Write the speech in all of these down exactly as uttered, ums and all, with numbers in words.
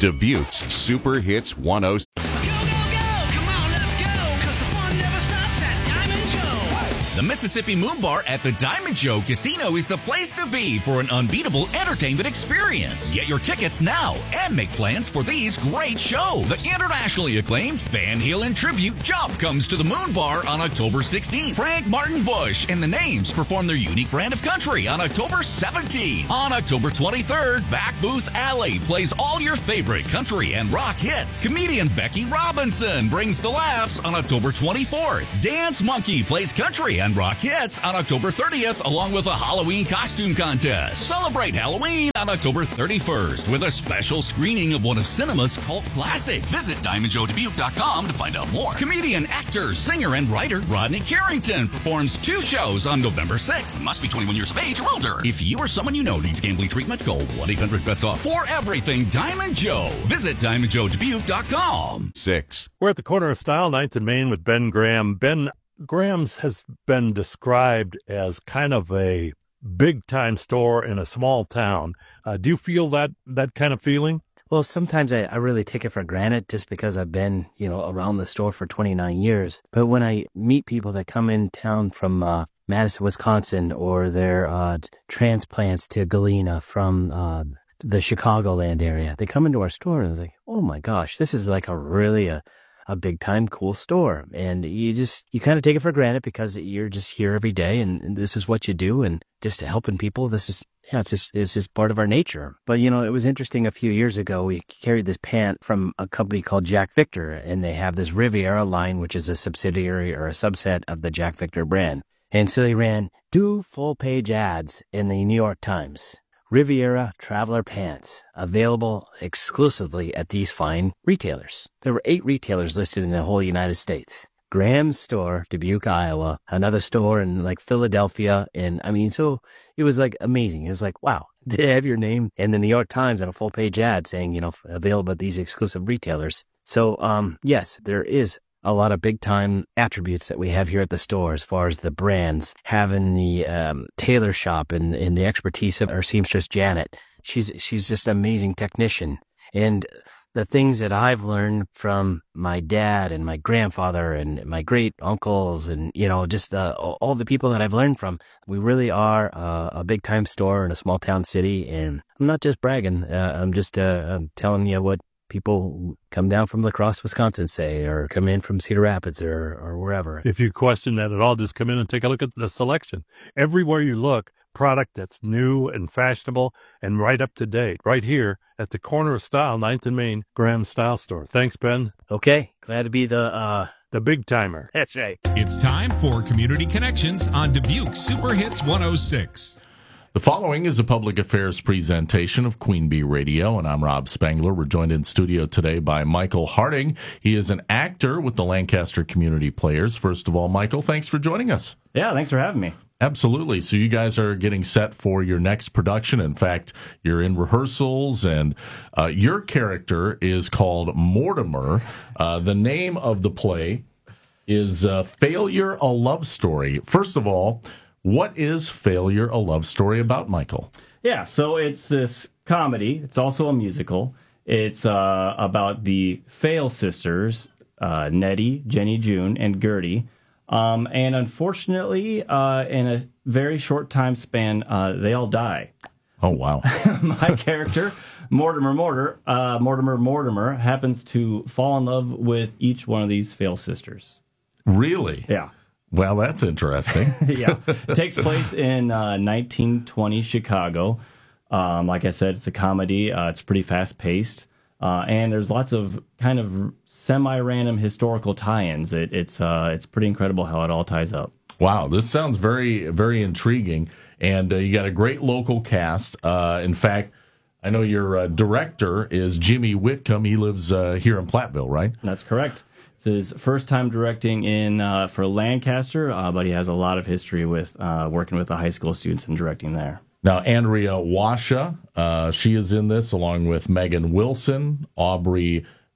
Dubuque's Super Hits one oh six. The Mississippi Moon Bar at the Diamond Joe Casino is the place to be for an unbeatable entertainment experience. Get your tickets now and make plans for these great shows. The internationally acclaimed Van Halen tribute Jump comes to the Moon Bar on October sixteenth. Frank Martin Bush and the Names perform their unique brand of country on October seventeenth. On October twenty-third, Back Booth Alley plays all your favorite country and rock hits. Comedian Becky Robinson brings the laughs on October twenty-fourth. Dance Monkey plays country and rock hits on October thirtieth, along with a Halloween costume contest. Celebrate Halloween on October thirty-first with a special screening of one of cinema's cult classics. Visit diamond joe dubuque dot com to find out more. Comedian, actor, singer, and writer Rodney Carrington performs two shows on November sixth. Must be twenty-one years of age or older. If you or someone you know needs gambling treatment, call one eight hundred bets off. For everything Diamond Joe, visit diamond joe dubuque dot com. Six. We're at the corner of Style, ninth and Main with Ben Graham. Ben, Graham's has been described as kind of a big-time store in a small town. Uh, do you feel that, that kind of feeling? Well, sometimes I, I really take it for granted just because I've been, you know, around the store for twenty-nine years. But when I meet people that come in town from uh, Madison, Wisconsin, or their uh, transplants to Galena from uh, the Chicagoland area, they come into our store and they're like, oh my gosh, this is like a really a a big time cool store. And you just, you kind of take it for granted because you're just here every day and, and this is what you do. And just helping people, this is, yeah, it's just, it's just part of our nature. But, you know, it was interesting a few years ago, we carried this pant from a company called Jack Victor, and they have this Riviera line, which is a subsidiary or a subset of the Jack Victor brand. And so they ran two full page ads in the New York Times. Riviera Traveler Pants, available exclusively at these fine retailers. There were eight retailers listed in the whole United States. Graham's store, Dubuque, Iowa, another store in like Philadelphia. And I mean, so it was like amazing. It was like, wow, to have your name in the New York Times and a full page ad saying, you know, available at these exclusive retailers. So, um, yes, there is a lot of big time attributes that we have here at the store as far as the brands, having the um, tailor shop and, and the expertise of our seamstress Janet. She's she's just an amazing technician. And the things that I've learned from my dad and my grandfather and my great uncles and, you know, just the, all the people that I've learned from, we really are uh, a big time store in a small town city. And I'm not just bragging. Uh, I'm just uh, I'm telling you what people come down from La Crosse, Wisconsin, say, or come in from Cedar Rapids or, or wherever. If you question that at all, just come in and take a look at the selection. Everywhere you look, product that's new and fashionable and right up to date, right here at the corner of Style, ninth and Main, Graham Style Store. Thanks, Ben. Okay. Glad to be the, uh, the big timer. That's right. It's time for Community Connections on Dubuque Super Hits one oh six. The following is a public affairs presentation of Queen Bee Radio, and I'm Rob Spangler. We're joined in studio today by Michael Harding. He is an actor with the Lancaster Community Players. First of all, Michael, thanks for joining us. Yeah, thanks for having me. Absolutely. So you guys are getting set for your next production. In fact, you're in rehearsals, and uh, your character is called Mortimer. Uh, the name of the play is uh, Failure, a Love Story. First of all, what is Failure, a Love Story about, Michael? Yeah, so it's this comedy. It's also a musical. It's uh, about the Fail sisters, uh, Nettie, Jenny June, and Gertie. Um, and unfortunately, uh, in a very short time span, uh, they all die. Oh, wow. My character, Mortimer Mortar, uh, Mortimer Mortimer, happens to fall in love with each one of these Fail sisters. Really? Yeah. Well, that's interesting. Yeah. It takes place in uh, nineteen twenty Chicago. Um, like I said, it's a comedy. Uh, it's pretty fast-paced. Uh, and there's lots of kind of semi-random historical tie-ins. It, it's uh, it's pretty incredible how it all ties up. Wow, this sounds very, very intriguing. And uh, you got a great local cast. Uh, in fact, I know your uh, director is Jimmy Whitcomb. He lives uh, here in Platteville, right? That's correct. It's his first time directing in uh, for Lancaster, uh, but he has a lot of history with uh, working with the high school students and directing there. Now, Andrea Washa, uh, she is in this along with Megan Wilson, Aubrey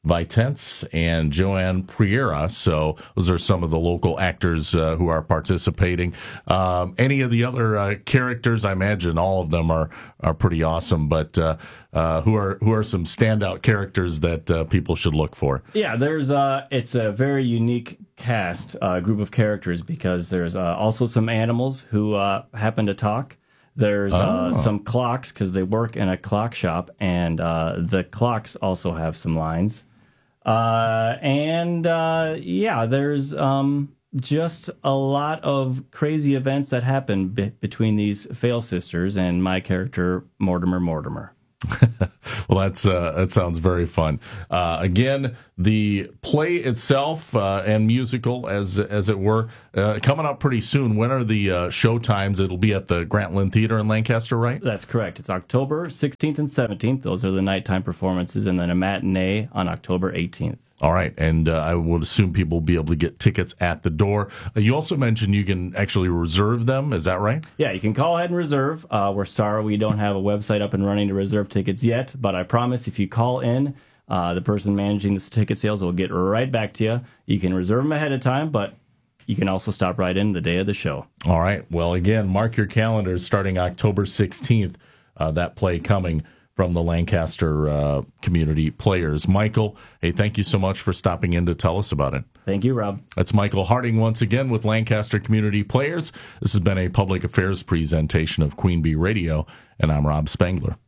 Vitence and Joanne Priera. So those are some of the local actors uh, who are participating. Um, any of the other uh, characters, I imagine all of them are are pretty awesome. But uh, uh, who are who are some standout characters that uh, people should look for? Yeah, there's uh, it's a very unique cast, uh, group of characters, because there's uh, also some animals who uh, happen to talk. There's uh, Oh. some clocks, because they work in a clock shop, and uh, the clocks also have some lines. Uh, and uh, yeah, there's um, just a lot of crazy events that happen be- between these Fail sisters and my character, Mortimer Mortimer. Well, that's uh, that sounds very fun. Uh, again, the play itself uh, and musical, as as it were, uh, coming up pretty soon. When are the uh, show times? It'll be at the Grantland Theater in Lancaster, right? That's correct. It's October sixteenth and seventeenth. Those are the nighttime performances, and then a matinee on October eighteenth. All right, and uh, I would assume people will be able to get tickets at the door. Uh, you also mentioned you can actually reserve them. Is that right? Yeah, you can call ahead and reserve. Uh, we're sorry we don't have a website up and running to reserve tickets yet, but I promise if you call in, uh, the person managing the ticket sales will get right back to you. You can reserve them ahead of time, but you can also stop right in the day of the show. All right. Well, again, mark your calendars starting October sixteenth, uh, that play coming from the Lancaster uh, Community Players. Michael, hey, thank you so much for stopping in to tell us about it. Thank you, Rob. That's Michael Harding once again with Lancaster Community Players. This has been a public affairs presentation of Queen Bee Radio, and I'm Rob Spangler.